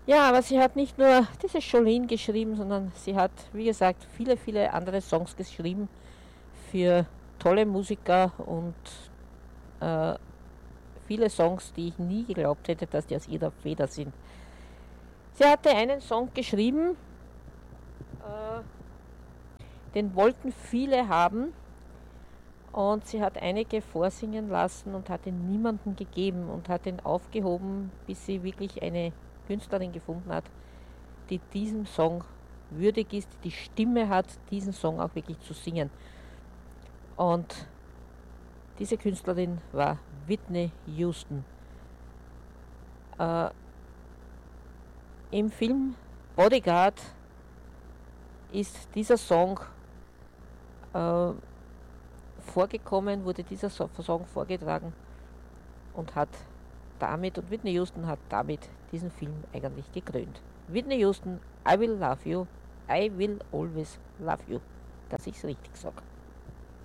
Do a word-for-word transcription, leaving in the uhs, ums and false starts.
Ja, aber sie hat nicht nur dieses Jolene geschrieben, sondern sie hat, wie gesagt, viele, viele andere Songs geschrieben für tolle Musiker und äh, viele Songs, die ich nie geglaubt hätte, dass die aus ihrer Feder sind. Sie hatte einen Song geschrieben, äh, den wollten viele haben und sie hat einige vorsingen lassen und hat ihn niemandem gegeben und hat ihn aufgehoben, bis sie wirklich eine Künstlerin gefunden hat, die diesem Song würdig ist, die die Stimme hat, diesen Song auch wirklich zu singen. Und diese Künstlerin war Whitney Houston. Äh, Im Film Bodyguard ist dieser Song äh, vorgekommen, wurde dieser Song vorgetragen und hat damit, und Whitney Houston hat damit diesen Film eigentlich gekrönt. Whitney Houston, I will love you, I will always love you, dass ich es richtig sage.